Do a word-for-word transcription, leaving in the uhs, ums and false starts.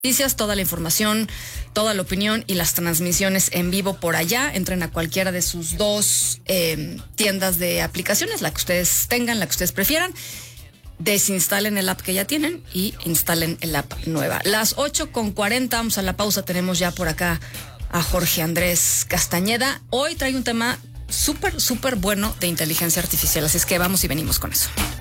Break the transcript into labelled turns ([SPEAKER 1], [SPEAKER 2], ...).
[SPEAKER 1] noticias, toda la información, toda la opinión y las transmisiones en vivo por allá. Entren a cualquiera de sus dos eh, tiendas de aplicaciones, la que ustedes tengan, la que ustedes prefieran. Desinstalen el app que ya tienen y instalen el app nueva. Las ocho con cuarenta, vamos a la pausa. Tenemos ya por acá a Jorge Andrés Castañeda. Hoy trae un tema súper, súper bueno de inteligencia artificial, así es que vamos y venimos con eso.